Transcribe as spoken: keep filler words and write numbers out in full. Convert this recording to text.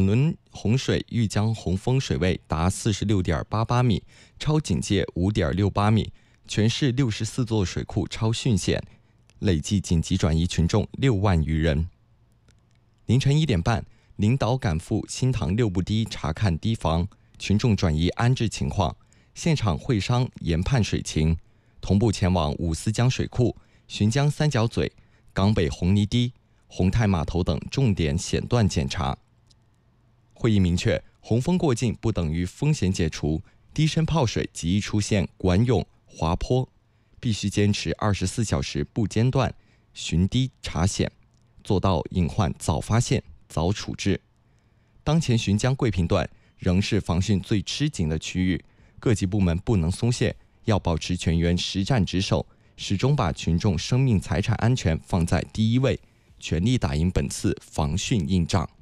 本轮洪水玉江洪峰水位达 四十六点八八米，超警戒 五点六八米，全市六十四座水库超汛险，累计紧急转移群众六万余人。凌晨一点半，领导赶赴新塘六步堤查看堤防、群众转移安置情况，现场会商研判水情，同步前往五思江水库、浔江三角嘴、港北红泥堤、洪泰码头等重点险段检查。会议明确，洪峰过境不等于风险解除，堤深泡水极易出现管涌、滑坡，必须坚持二十四小时不间断巡堤查险，做到隐患早发现、早处置。当前浔江桂屏段仍是防汛最吃紧的区域，各级部门不能松懈，要保持全员实战值守，始终把群众生命财产安全放在第一位，全力打赢本次防汛硬仗。